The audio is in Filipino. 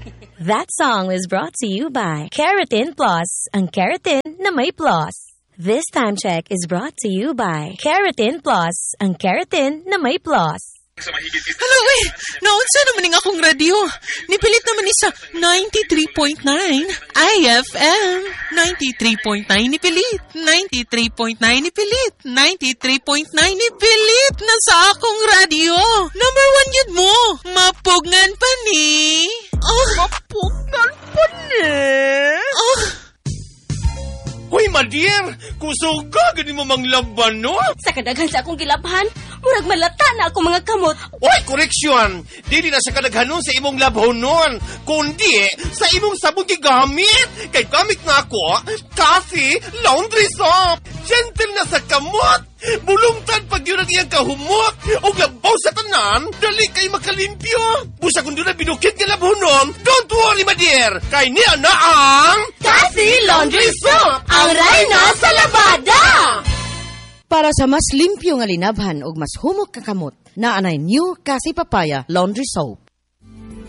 That song was brought to you by Keratin Plus, ang keratin na may plus. This time check is brought to you by Keratin Plus, ang keratin na may plus. Hello, naunsa naman ng akong radio. Nipilit naman ni sa 93.9 IFM. 93.9 nipilit. 93.9 nipilit. 93.9 nipilit na sa akong radio. Number 1 yun mo. Mapugnan pa ni. Mapugnan pa ni? Hoy, Madier! Kusog ka, ganin mo mang laban, no? Sa kadaghan sa akong gilabhan, murag malata na ako mga kamot. Oy, koreksyon! Dili na sa kadaghanon sa imong labhonon, kundi sa imong sabon gigamit. Kay gamit na ako, Coffee Laundry Soap. Gentle na sa kamot. Bulungtan pag yun ang iyang kahumot. O labaw sa tanan, dali kay makalimpyo. Busa kung doon na binukit ka labhonon, don't worry, Madier. Kay niya na ang Coffee Laundry Soap, ang reyna sa labada! Para sa mas limpyo nga linabhan o mas humok kakamot, naanay new Kasi Papaya Laundry Soap.